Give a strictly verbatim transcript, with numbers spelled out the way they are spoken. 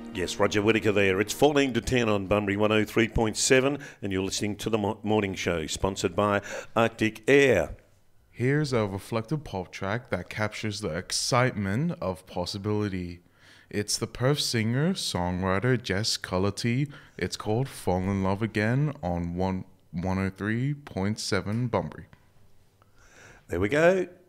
Yes, Roger Whittaker there. It's fourteen to ten on Bunbury one oh three point seven, and you're listening to the mo- morning show, sponsored by Arctic Air. Here's a reflective pop track that captures the excitement of possibility. It's the Perth singer, songwriter Jess Cullity. It's called Fall in Love Again on one, 103.7 Bunbury. There we go.